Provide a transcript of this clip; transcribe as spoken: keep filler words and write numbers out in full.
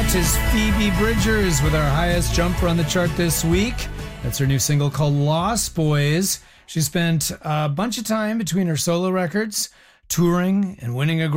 That is Phoebe Bridgers with our highest jumper on the chart this week. That's her new single called Lost Boys. She spent a bunch of time between her solo records, touring and winning a